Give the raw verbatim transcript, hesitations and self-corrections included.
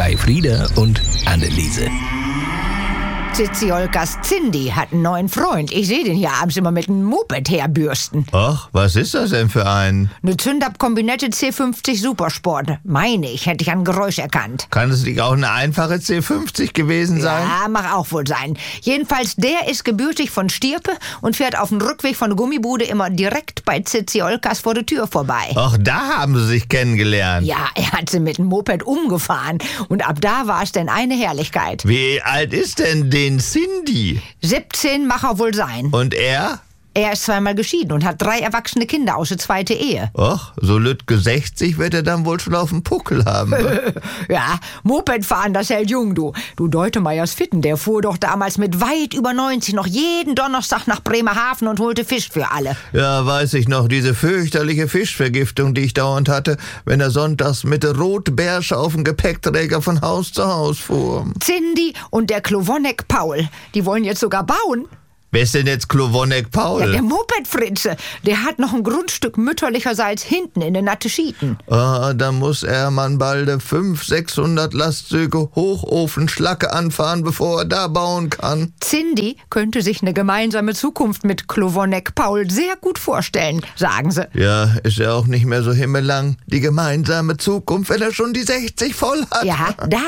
bei Frieda und Anneliese. Ziziolkas Cindy hat einen neuen Freund. Ich sehe den hier abends immer mit einem Moped herbürsten. Ach, was ist das denn für ein? Eine Zündab-Kombinette C fünfzig Supersport. Meine ich, hätte ich an Geräusch erkannt. Kann es nicht auch eine einfache C fünfzig gewesen sein? Ja, mag auch wohl sein. Jedenfalls, der ist gebürtig von Stierpe und fährt auf dem Rückweg von der Gummibude immer direkt bei Ziziolkas vor der Tür vorbei. Ach, da haben sie sich kennengelernt. Ja, er hat sie mit dem Moped umgefahren. Und ab da war es denn eine Herrlichkeit. Wie alt ist denn den Cindy? siebzehn mag er wohl sein. Und er? Er ist zweimal geschieden und hat drei erwachsene Kinder aus der zweiten Ehe. Ach, so Lütke sechzig wird er dann wohl schon auf dem Puckel haben. Ja, Moped fahren, das hält jung, du. Du Deutemeyers Fitten, der fuhr doch damals mit weit über neunzig noch jeden Donnerstag nach Bremerhaven und holte Fisch für alle. Ja, weiß ich noch, diese fürchterliche Fischvergiftung, die ich dauernd hatte, wenn er sonntags mit der Rotbeersche auf dem Gepäckträger von Haus zu Haus fuhr. Cindy und der Klowonek Paul, die wollen jetzt sogar bauen. Wer ist denn jetzt Klowonek Paul? Ja, der Moped-Fritze. Der hat noch ein Grundstück mütterlicherseits hinten in den Natteschieten. Ah, da muss er man bald fünfhundert, sechshundert Lastzüge Hochofenschlacke anfahren, bevor er da bauen kann. Cindy könnte sich eine gemeinsame Zukunft mit Klowonek Paul sehr gut vorstellen, sagen sie. Ja, ist ja auch nicht mehr so himmellang, die gemeinsame Zukunft, wenn er schon die sechzig voll hat. Ja, da